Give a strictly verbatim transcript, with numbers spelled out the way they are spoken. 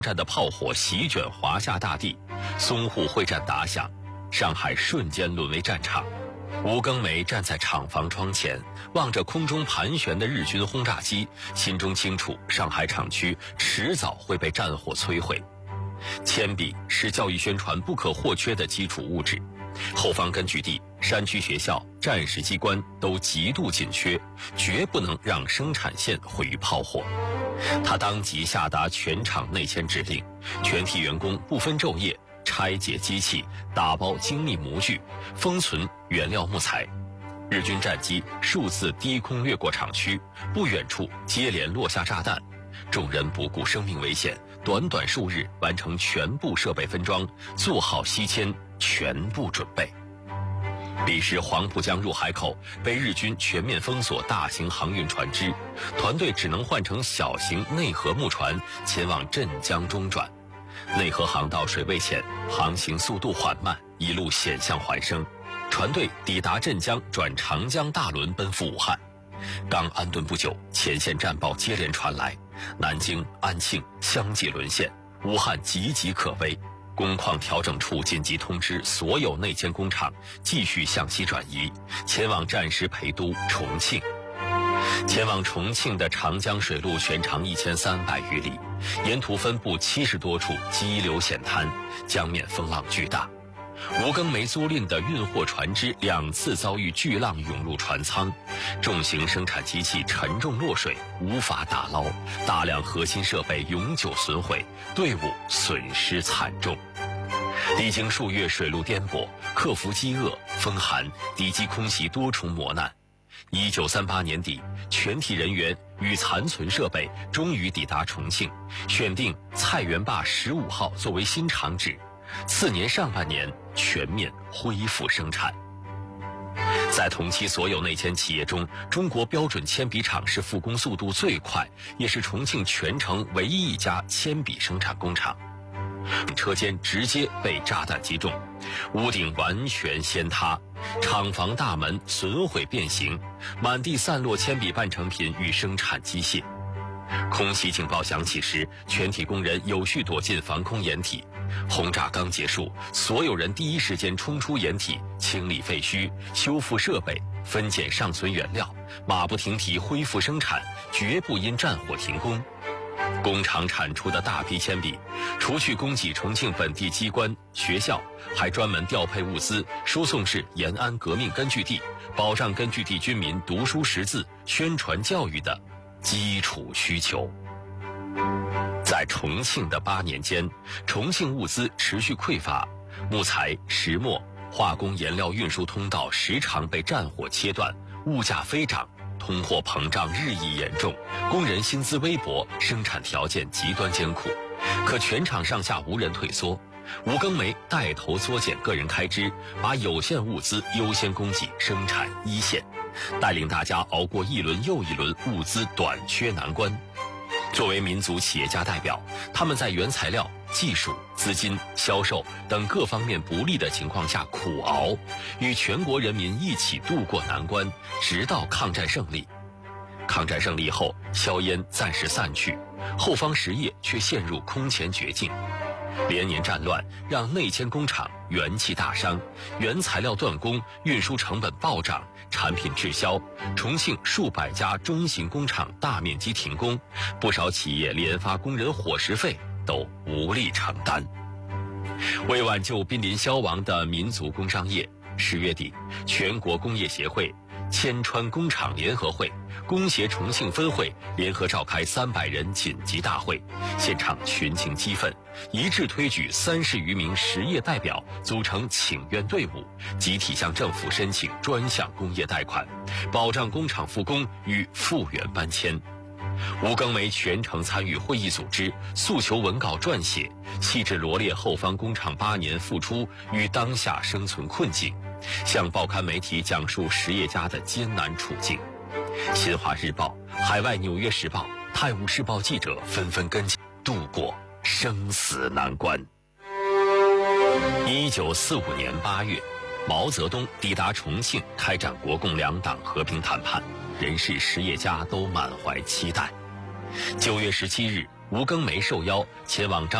战的炮火席卷华夏大地，淞沪会战打响，上海瞬间沦为战场。吴庚梅站在厂房窗前，望着空中盘旋的日军轰炸机，心中清楚，上海厂区迟早会被战火摧毁。铅笔是教育宣传不可或缺的基础物质，后方根据地、山区学校、战时机关都极度紧缺，绝不能让生产线毁于炮火。他当即下达全厂内迁指令，全体员工不分昼夜拆解机器，打包精密模具，封存原料木材。日军战机数次低空掠过厂区，不远处接连落下炸弹，众人不顾生命危险，短短数日完成全部设备分装，做好西迁全部准备。彼时黄浦江入海口被日军全面封锁大型航运船只，团队只能换成小型内河木船前往镇江中转。内河航道水位浅，航行速度缓慢，一路险象环生。船队抵达镇江转长江大轮奔赴武汉。刚安顿不久，前线战报接连传来，南京、安庆相继沦陷，武汉岌岌可危。工矿调整处紧急通知所有内迁工厂继续向西转移，前往战时陪都重庆。前往重庆的长江水路全长一千三百余里，沿途分布七十多处激流险滩，江面风浪巨大。吴庚梅租赁的运货船只两次遭遇巨浪涌入船舱，重型生产机器沉重落水，无法打捞，大量核心设备永久损毁，队伍损失惨重。历经数月水路颠簸，克服饥饿、风寒、敌机空袭多重磨难，一九三八年底，全体人员与残存设备终于抵达重庆，选定菜园坝十五号作为新厂址。次年上半年全面恢复生产。在同期所有内迁企业中，中国标准铅笔厂是复工速度最快，也是重庆全城唯一一家铅笔生产工厂。车间直接被炸弹击中，屋顶完全掀塌，厂房大门损毁变形，满地散落铅笔半成品与生产机械。空袭警报响起时，全体工人有序躲进防空掩体。轰炸刚结束，所有人第一时间冲出掩体，清理废墟，修复设备，分拣尚存原料，马不停蹄恢复生产，绝不因战火停工。工厂产出的大批铅笔，除去供给重庆本地机关、学校，还专门调配物资输送至延安革命根据地，保障根据地军民读书识字、宣传教育的基础需求。在重庆的八年间，重庆物资持续匮乏，木材、石墨、化工原料运输通道时常被战火切断，物价飞涨，通货膨胀日益严重，工人薪资微薄，生产条件极端艰苦。可全厂上下无人退缩，吴庚梅带头缩减个人开支，把有限物资优先供给生产一线，带领大家熬过一轮又一轮物资短缺难关。作为民族企业家代表，他们在原材料、技术、资金、销售等各方面不利的情况下苦熬，与全国人民一起渡过难关，直到抗战胜利。抗战胜利后，硝烟暂时散去，后方实业却陷入空前绝境。连年战乱让内迁工厂元气大伤，原材料断供，运输成本暴涨，产品滞销，重庆数百家中型工厂大面积停工，不少企业连发工人伙食费都无力承担。为挽救濒临消亡的民族工商业，十月底，全国工业协会、千川工厂联合会、工协重庆分会联合召开三百人紧急大会，现场群情激愤，一致推举三十余名实业代表组成请愿队伍，集体向政府申请专项工业贷款，保障工厂复工与复原搬迁。吴庚梅全程参与会议组织，诉求文稿撰写，细致罗列后方工厂八年付出与当下生存困境，向报刊媒体讲述实业家的艰难处境。新华日报、海外纽约时报、泰晤士报记者纷纷跟进，度过生死难关。一九四五年八月，毛泽东抵达重庆，开展国共两党和平谈判，人士、实业家都满怀期待。九月十七日， 吴庚梅受邀前往张